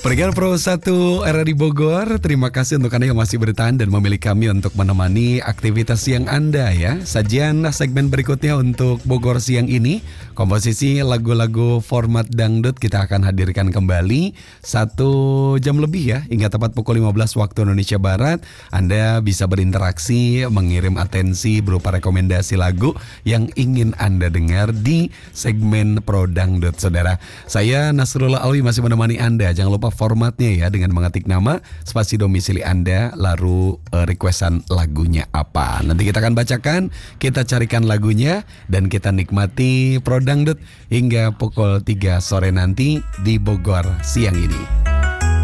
Pendengar Pro 1 RRI Bogor, terima kasih untuk Anda yang masih bertahan dan memilih kami untuk menemani aktivitas siang Anda ya. Sajian segmen berikutnya untuk Bogor siang ini, komposisi lagu-lagu format dangdut kita akan hadirkan kembali 1 jam lebih ya, hingga tepat pukul 15 waktu Indonesia Barat. Anda bisa berinteraksi, mengirim atensi berupa rekomendasi lagu yang ingin Anda dengar di segmen Pro Dangdut, saudara. Saya Nasrullah Alwi masih menemani Anda. Jangan lupa formatnya ya, dengan mengetik nama, spasi domisili Anda, lalu requestan lagunya apa. Nanti kita akan bacakan, kita carikan lagunya, dan kita nikmati Pro Dangdut hingga pukul 3 sore nanti di Bogor siang ini.